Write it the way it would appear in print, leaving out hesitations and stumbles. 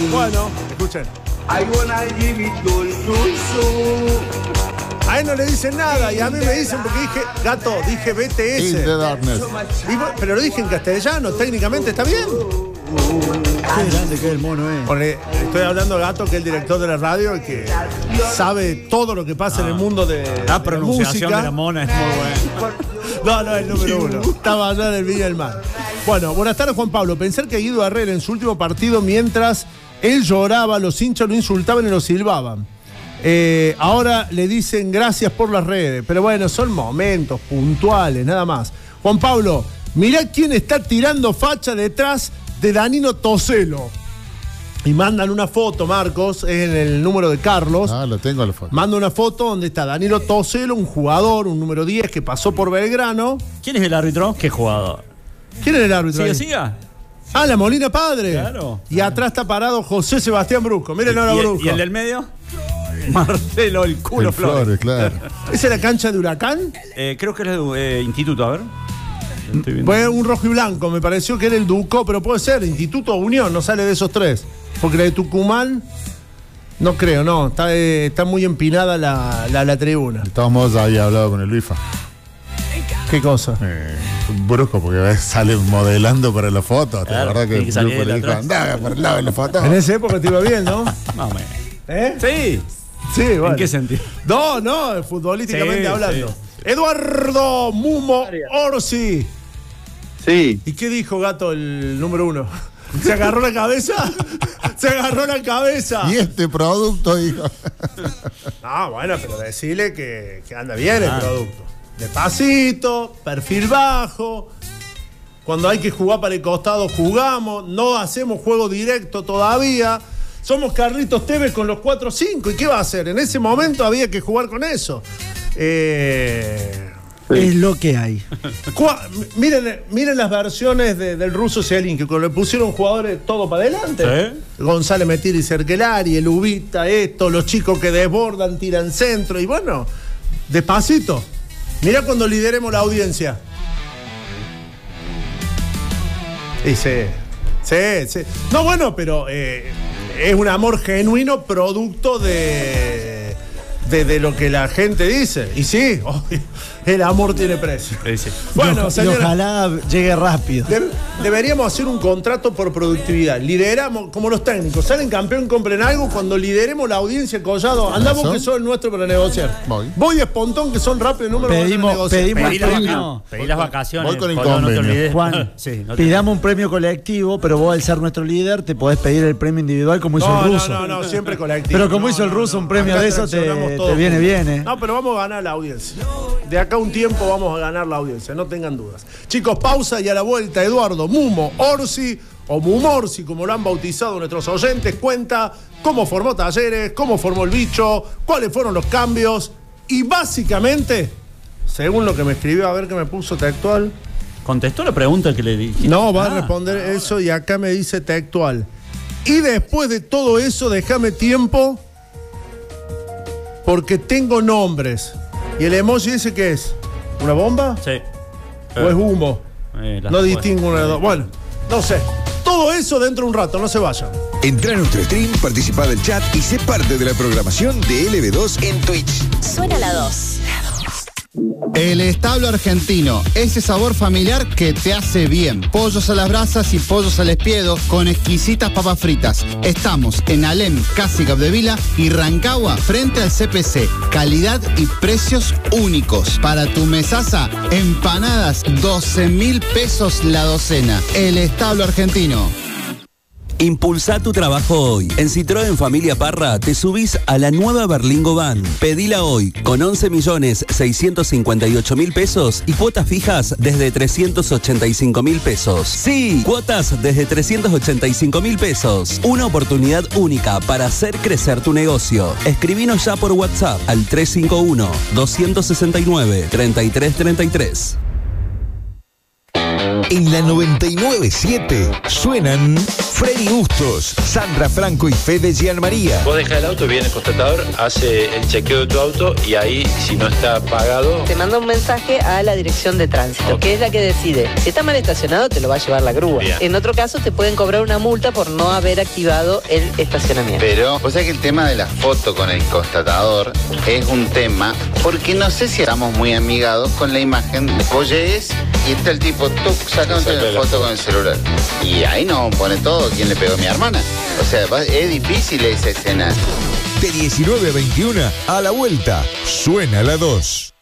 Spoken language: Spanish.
Bueno, escuchen. I wanna give it all to A él no le dicen nada y a mí me dicen porque dije, gato, dije BTS. In the darkness. Pero lo dije en castellano, técnicamente está bien. Qué grande que es el mono, Porque estoy hablando de Gato, que es el director de la radio y que sabe todo lo que pasa en el mundo de La pronunciación música. de la mona es muy buena. No, el número uno. Estaba allá en el Villa del Mar. Bueno, buenas tardes, Juan Pablo. Pensar que Guido Herrera en su último partido, mientras él lloraba, los hinchas lo insultaban y lo silbaban. Ahora le dicen gracias por las redes. Pero bueno, son momentos puntuales, nada más. Juan Pablo, mirá quién está tirando facha detrás de Danilo Toselo. Y mandan una foto, Marcos, es en el número de Carlos. Ah, lo tengo la foto. Manda una foto donde está Danilo Toselo, un jugador, un número 10 que pasó por Belgrano. ¿Quién es el árbitro? ¿Qué jugador? ¿Quién es el árbitro? Siga. Ah, la Molina Padre. Claro. Y atrás está parado José Sebastián Brusco. Miren ahora Brusco. ¿Y el del medio? Marcelo, el culo El Flores. claro. ¿Esa es la cancha de Huracán? Creo que es el Instituto, a ver. Fue un rojo y blanco, me pareció que era el Ducó, pero puede ser, Instituto o Unión, no sale de esos tres. Porque la de Tucumán, no creo, no, está muy empinada la tribuna. De todos modos, ya había hablado con el Bifa. ¿Qué cosa? Brusco, porque sale modelando para la foto. Claro, La verdad que tiene que salir Brusco le de dijo, atrás. andá por el lado de la foto. En esa época te iba bien, ¿no? Más o menos. ¿Eh? Sí. Sí, bueno. ¿En qué sentido? No, futbolísticamente Sí, hablando. sí. Eduardo Mumo Orsi. Sí. ¿Y qué dijo, Gato, el número uno? ¿Se agarró la cabeza? ¡Se agarró la cabeza! Y este producto, dijo. Ah, bueno, pero decirle que anda bien el producto. Despacito, perfil bajo. Cuando hay que jugar para el costado, jugamos. No hacemos juego directo todavía. Somos Carlitos Tevez con los 4-5. ¿Y qué va a hacer? En ese momento había que jugar con eso. Es lo que hay. Miren las versiones del ruso Cialín, que le pusieron jugadores todo para adelante. ¿Sí? González Metiri, Cerquelari, el Ubita, los chicos que desbordan, tiran centro. Y bueno, despacito. Mirá cuando lideremos la audiencia. Y sí. No, bueno, pero es un amor genuino producto de lo que la gente dice. Y sí, el amor tiene precio. Sí. Bueno, y ojalá llegue rápido. Deberíamos hacer un contrato por productividad. Lideramos, como los técnicos, salen campeón, compren algo. Cuando lideremos la audiencia, Collado, andamos que son el nuestro para negociar. Voy de Espontón, que son rápidos números. Pedí las vacaciones. Voy con el Collado, no te convenio. olvides. Juan, Sí, no te- pidamos un premio colectivo, pero vos al ser nuestro líder te podés pedir el premio individual como hizo el ruso. No, siempre colectivo. Pero como hizo el ruso, un premio Acá de eso traccionamos te todos viene juntos. bien, ¿eh? No, pero vamos a ganar la audiencia. De acá a un tiempo vamos a ganar la audiencia, no tengan dudas. Chicos, pausa y a la vuelta Eduardo Mumo Orsi, o Mumorsi, como lo han bautizado nuestros oyentes, cuenta cómo formó Talleres, cómo formó el bicho, cuáles fueron los cambios y básicamente, según lo que me escribió, a ver qué me puso textual. ¿Contestó la pregunta que le dije? No, va a responder eso y acá me dice textual. Y después de todo eso, déjame tiempo porque tengo nombres. ¿Y el emoji ese qué es? ¿Una bomba? Sí. ¿O es humo? No distingo una de dos. Bueno, no sé. Todo eso dentro de un rato, no se vayan. Entra a nuestro stream, participa del chat y sé parte de la programación de LB2 en Twitch. Suena la 2. El establo argentino, ese sabor familiar que te hace bien. Pollos a las brasas y pollos al espiedo con exquisitas papas fritas. Estamos en Alem, casi Capdevila y Rancagua, frente al CPC. Calidad y precios únicos. Para tu mesaza, empanadas, 12.000 pesos la docena. El establo argentino. Impulsa tu trabajo hoy. En Citroën Familia Parra te subís a la nueva Berlingo Van. Pedila hoy con 11.658.000 pesos y cuotas fijas desde 385.000 pesos. Sí, cuotas desde 385.000 pesos. Una oportunidad única para hacer crecer tu negocio. Escribinos ya por WhatsApp al 351-269-3333. En la 99.7 suenan Freddy Bustos, Sandra Franco y Fede Gianmaría. Vos dejás el auto, viene el constatador, hace el chequeo de tu auto y ahí, si no está pagado, te manda un mensaje a la dirección de tránsito, que es la que decide. Si está mal estacionado, te lo va a llevar la grúa. Bien. En otro caso, te pueden cobrar una multa por no haber activado el estacionamiento. Pero, o sea que el tema de la foto con el constatador es un tema, porque no sé si estamos muy amigados con la imagen. Vos llegues y está el tipo, sacándote la foto con el celular. Y ahí no pone todo quién le pegó a mi hermana. O sea, es difícil esa escena. De 19 a 21, a la vuelta, suena la 2.